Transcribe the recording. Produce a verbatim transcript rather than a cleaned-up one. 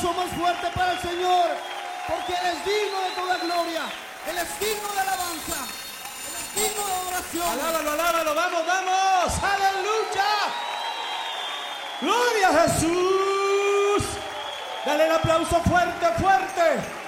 aplauso más fuerte para el Señor, porque Él es digno de toda gloria, Él es digno de alabanza, Él es digno de adoración. Alábalo, alábalo, vamos, vamos, aleluya. Gloria a Jesús. Dale el aplauso fuerte, fuerte.